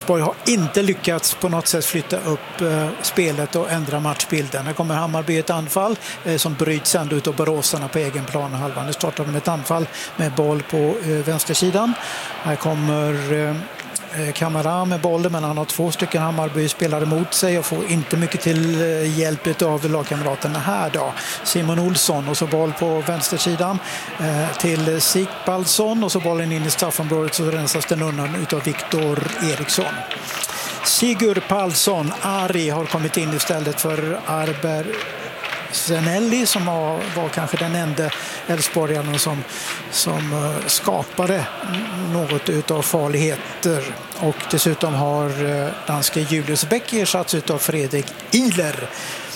Elfsborg har inte lyckats på något sätt flytta upp spelet och ändra matchbilden. Här kommer Hammarby ett anfall som bryts ändå utav boråsarna på egen plan och halvan. Nu startar de ett anfall med boll på vänstersidan. Här kommer Kamara med bollen, men han har 2 stycken Hammarby-spelare mot sig och får inte mycket till hjälp av lagkamraterna här då. Simon Olsson och så boll på vänstersidan till Sigbaldsson och så bollen in i straffområdet, så rensas den undan utav Viktor Eriksson. Sigurd Palsson, Ari, har kommit in istället för Arber Zenelli som var kanske den enda Elfsborgaren som skapade något utav farligheter, och dessutom har danske Julius Bäck ersatts utav Fredrik Ihler.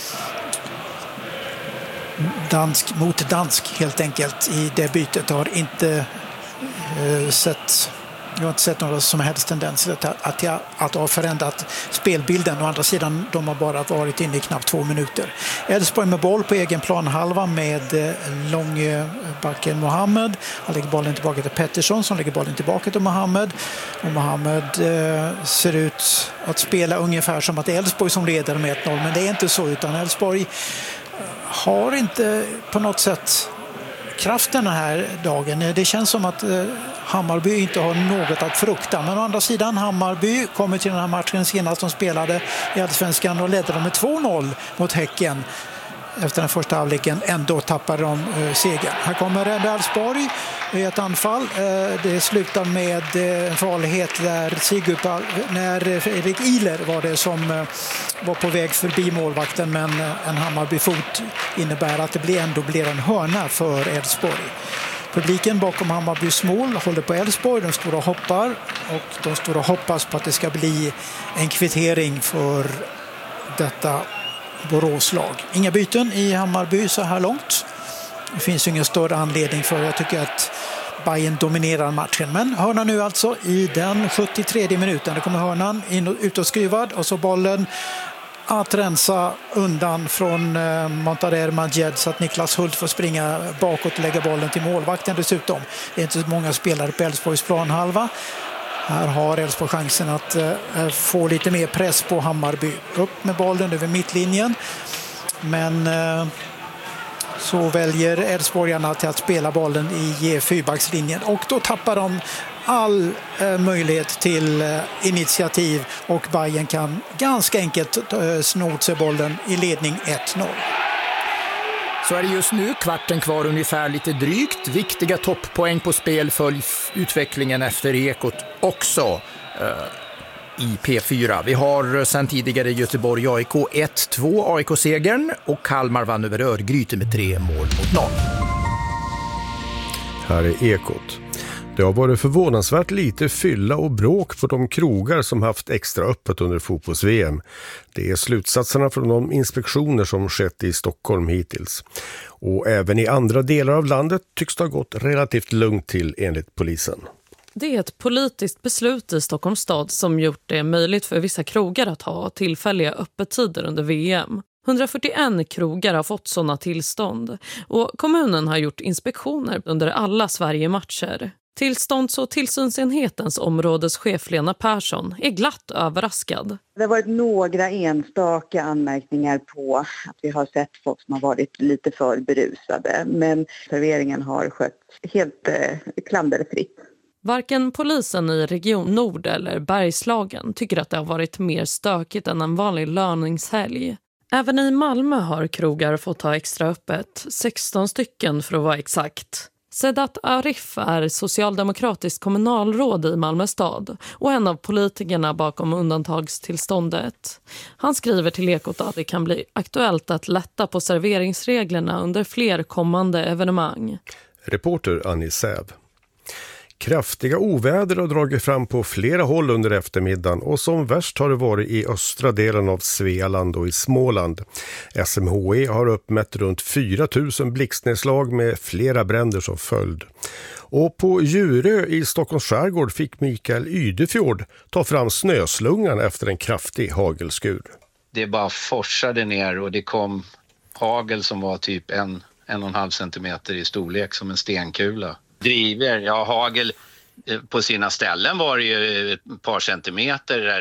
Dansk mot dansk helt enkelt i det bytet. Jag har inte sett några som helst tendenser att ha förändrat spelbilden. Å andra sidan, de har bara varit inne i knappt 2 minuter. Elfsborg med boll på egen planhalva med långbacken Mohamed. Han lägger bollen tillbaka till Pettersson som lägger bollen tillbaka till Mohamed. Och Mohamed ser ut att spela ungefär som att Elfsborg som leder med 1-0. Men det är inte så, utan Elfsborg har inte på något sätt kraften den här dagen. Det känns som att Hammarby inte har något att frukta. Men å andra sidan, Hammarby kommer till den här matchen senast de spelade i Allsvenskan och ledde de med 2-0 mot Häcken. Efter den första halvleken ändå tappar de segern. Här kommer Elfsborg i ett anfall. Det slutar med en farlighet där när Fredrik Ihler var det som var på väg förbi målvakten, men en Hammarby-fot innebär att det ändå blir en hörna för Elfsborg. Publiken bakom Hammarbys mål håller på Elfsborg, de står och hoppar, och de står och hoppas på att det ska bli en kvittering för detta Boråslag. Inga byten i Hammarby så här långt. Det finns ju ingen större anledning för. Jag tycker att Bayern dominerar matchen. Men hörnan nu alltså i den 73:e minuten. Det kommer hörnan in och ut och skruvad, och så bollen att rensa undan från Montader Majed så att Niklas Hult får springa bakåt och lägga bollen till målvakten dessutom. Det är inte så många spelare på Elfsborgs planhalva. Här har Elfsborg chansen att få lite mer press på Hammarby. Upp med bollen över mittlinjen. Men så väljer Elfsborgarna till att spela bollen i fyrbackslinjen. Och då tappar de all möjlighet till initiativ. Och Bayern kan ganska enkelt sno åt sig bollen i ledning 1-0. Så är det just nu, kvarten kvar ungefär, lite drygt. Viktiga topppoäng på spel, följ utvecklingen efter Ekot också i P4. Vi har sedan tidigare Göteborg AIK 1-2 AIK-segern, och Kalmar vann över Örgryte med 3-0. Här är Ekot. Det har varit förvånansvärt lite fylla och bråk på de krogar som haft extra öppet under fotbolls-VM. Det är slutsatserna från de inspektioner som skett i Stockholm hittills. Och även i andra delar av landet tycks det ha gått relativt lugnt till enligt polisen. Det är ett politiskt beslut i Stockholms stad som gjort det möjligt för vissa krogar att ha tillfälliga öppettider under VM. 141 krogar har fått sådana tillstånd, och kommunen har gjort inspektioner under alla Sverige-matcher. Tillstånds- och tillsynsenhetens områdeschef Lena Persson är glatt överraskad. Det har varit några enstaka anmärkningar på att vi har sett folk som har varit lite för berusade, men serveringen har skött helt klanderfritt. Varken polisen i Region Nord eller Bergslagen tycker att det har varit mer stökigt än en vanlig löningshelg. Även i Malmö har krogar fått ha extra öppet, 16 stycken för att vara exakt. Sedat Arif är socialdemokratiskt kommunalråd i Malmö stad och en av politikerna bakom undantagstillståndet. Han skriver till Ekot att det kan bli aktuellt att lätta på serveringsreglerna under fler kommande evenemang. Reporter Annie Säv. Kraftiga oväder har dragit fram på flera håll under eftermiddagen, och som värst har det varit i östra delen av Svealand och i Småland. SMHI har uppmätt runt 4 000 blixtnedslag med flera bränder som följd. Och på Djurö i Stockholms skärgård fick Mikael Ydefjord ta fram snöslungan efter en kraftig hagelskur. Det bara forsade ner och det kom hagel som var typ 1,5 centimeter i storlek, som en stenkula. Driver, hagel på sina ställen var det ju ett par centimeter där